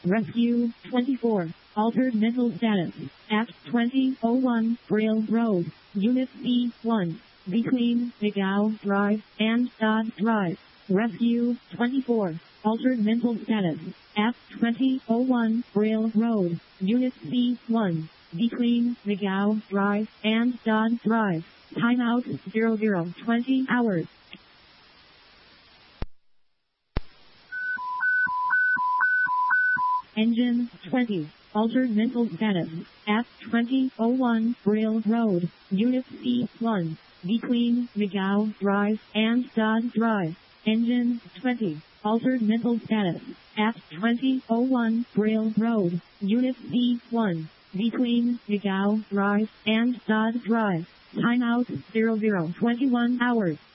Rescue 24. Altered mental status. At 2001 Braille Road, Unit C1. Between McGow Drive and Dodd Drive. Rescue 24. Altered mental status. At 2001 Braille Road, Unit C1. Between McGow Drive and Dodd Drive. Timeout 0020 hours. Engine 20. Altered mental status. At 2001 Braille Road, Unit C1. Between McGow Drive and Dodd Drive. Engine 20. Altered mental status. At 2001 Braille Road, Unit C1. Between McGow Drive and Dodd Drive. Timeout 0021 hours.